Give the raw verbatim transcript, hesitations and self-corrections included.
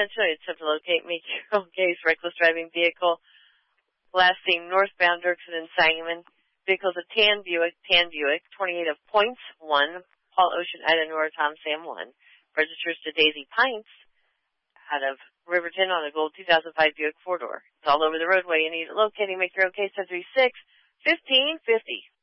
attention. I attempt to locate, make your own case, reckless driving vehicle. Last seen northbound Dirksen and Sangamon. Vehicle's a tan Buick, tan Buick, twenty-eight of points, one. Paul Ocean, Ida Nora, Tom Sam, one. Registers to Daisy Pints out of Riverton on a gold two thousand five Buick four-door. It's all over the roadway. You need it locating. Make your own case, ten three six, fifteen fifty.